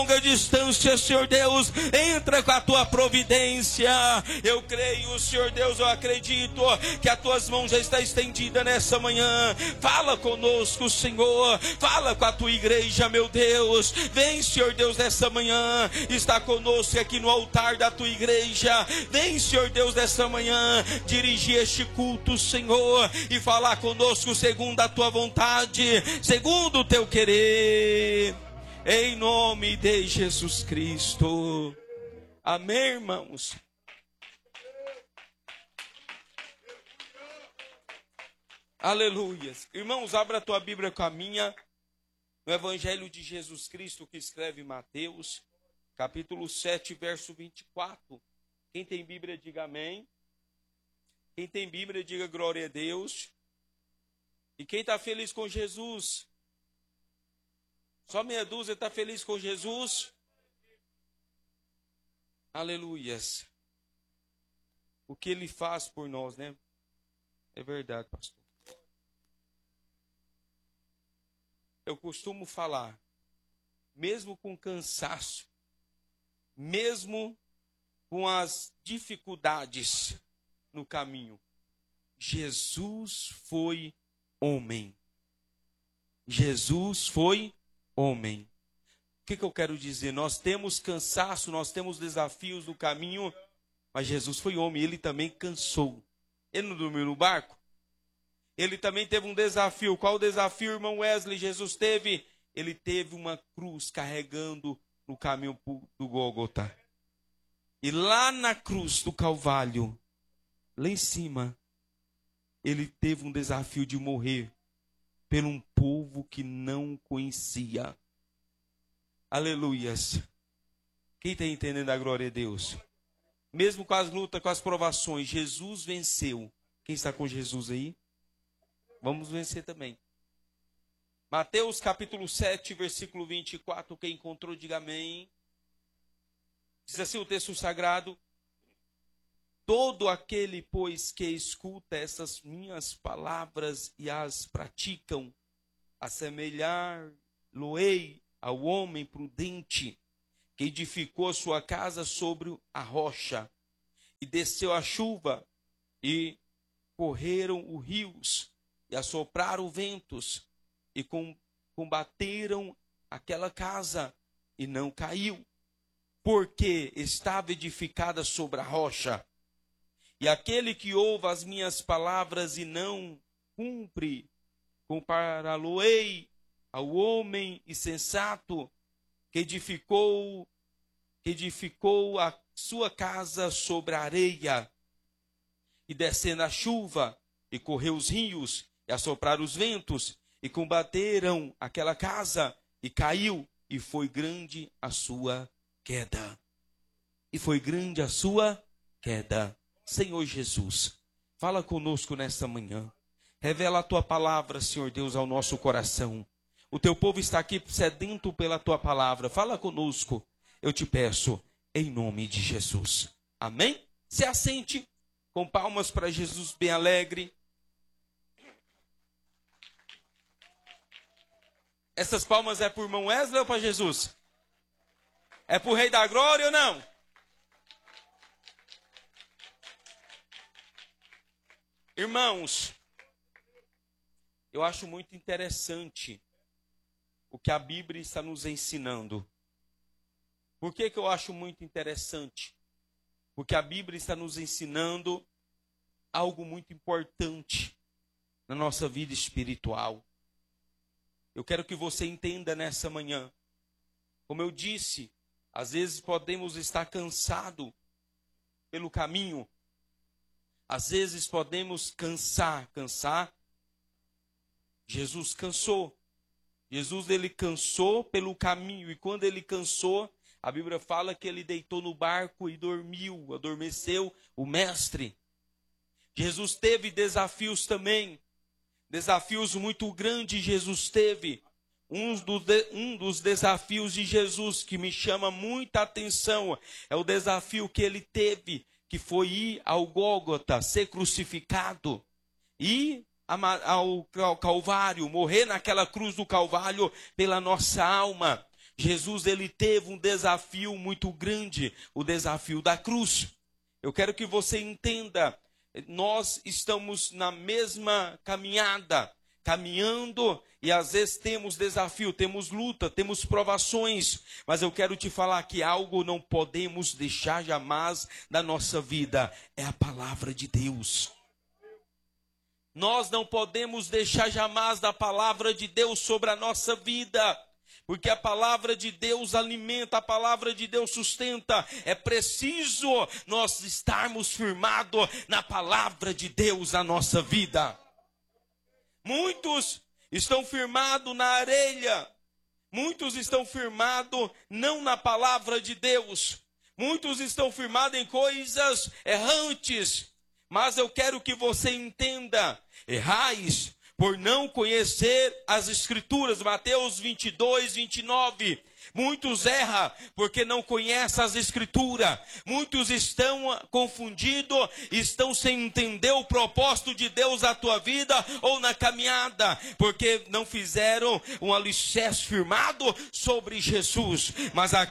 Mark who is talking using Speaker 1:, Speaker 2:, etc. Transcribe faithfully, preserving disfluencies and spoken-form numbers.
Speaker 1: longa distância, Senhor Deus, entra com a tua providência. Eu creio, Senhor Deus, eu acredito que as tuas mãos já estão estendidas nessa manhã. Fala conosco, Senhor, fala com a tua igreja, meu Deus. Vem, Senhor Deus, nessa manhã, está conosco aqui no altar da tua igreja. Vem, Senhor Deus, nessa manhã, dirigir este culto, Senhor, e falar conosco segundo a tua vontade, segundo o teu querer, em nome de Jesus Cristo. Amém, irmãos? Aleluia. Irmãos, abra a tua Bíblia com a minha, no Evangelho de Jesus Cristo, que escreve Mateus, capítulo sete, verso vinte e quatro. Quem tem Bíblia, diga amém. Quem tem Bíblia, diga glória a Deus. E quem está feliz com Jesus? Só meia dúzia está feliz com Jesus? Aleluias. O que ele faz por nós, né? É verdade, pastor. Eu costumo falar, mesmo com cansaço, mesmo com as dificuldades no caminho, Jesus foi homem. Jesus foi homem. O que, que eu quero dizer? Nós temos cansaço, nós temos desafios no caminho, mas Jesus foi homem, ele também cansou. Ele não dormiu no barco? Ele também teve um desafio. Qual o desafio, irmão Wesley? Jesus teve? Ele teve uma cruz carregando no caminho do Gólgota. E lá na cruz do Calvário, lá em cima, ele teve um desafio de morrer por um povo que não conhecia. Aleluias. Quem está entendendo a glória de Deus? Mesmo com as lutas, com as provações, Jesus venceu. Quem está com Jesus aí? Vamos vencer também. Mateus capítulo sete, versículo vinte e quatro. Quem encontrou, diga amém. Diz assim o texto sagrado: todo aquele, pois, que escuta essas minhas palavras e as praticam, assemelhar-lo-ei ao homem prudente que edificou a sua casa sobre a rocha, e desceu a chuva, e correram os rios, e assopraram ventos, e combateram aquela casa, e não caiu, porque estava edificada sobre a rocha. E aquele que ouve as minhas palavras e não cumpre, compará-lo-ei ao homem insensato que edificou, que edificou a sua casa sobre a areia, e descendo a chuva, e correu os rios, e assopraram os ventos, e combateram aquela casa, e caiu, e foi grande a sua queda. E foi grande a sua queda. Senhor Jesus, fala conosco nesta manhã. Revela a tua palavra, Senhor Deus, ao nosso coração. O teu povo está aqui sedento pela tua palavra. Fala conosco, eu te peço, em nome de Jesus. Amém? Se assente com palmas para Jesus bem alegre. Essas palmas é para o irmão Wesley ou para Jesus? É para o Rei da Glória ou não? Irmãos, eu acho muito interessante o que a Bíblia está nos ensinando. Por que que eu acho muito interessante? Porque a Bíblia está nos ensinando algo muito importante na nossa vida espiritual. Eu quero que você entenda nessa manhã. Como eu disse, às vezes podemos estar cansados pelo caminho. Às vezes podemos cansar, cansar. Jesus cansou. Jesus, ele cansou pelo caminho. E quando ele cansou, a Bíblia fala que ele deitou no barco e dormiu, adormeceu o mestre. Jesus teve desafios também. Desafios muito grandes Jesus teve. Um dos, de, um dos desafios de Jesus que me chama muita atenção é o desafio que ele teve, que foi ir ao Gólgota, ser crucificado, ir ao Calvário, morrer naquela cruz do Calvário pela nossa alma. Jesus, ele teve um desafio muito grande, o desafio da cruz. Eu quero que você entenda, nós estamos na mesma caminhada, caminhando, e às vezes temos desafio, temos luta, temos provações, mas eu quero te falar que algo não podemos deixar jamais da nossa vida, é a palavra de Deus. Nós não podemos deixar jamais da palavra de Deus sobre a nossa vida, porque a palavra de Deus alimenta, a palavra de Deus sustenta. É preciso nós estarmos firmados na palavra de Deus na nossa vida. Muitos estão firmados na areia, muitos estão firmados não na palavra de Deus, muitos estão firmados em coisas errantes, mas eu quero que você entenda, errais por não conhecer as Escrituras. Mateus vinte e dois, vinte e nove. Muitos erram porque não conhecem as Escrituras. Muitos estão confundidos, estão sem entender o propósito de Deus na tua vida ou na caminhada, porque não fizeram um alicerce firmado sobre Jesus. Mas a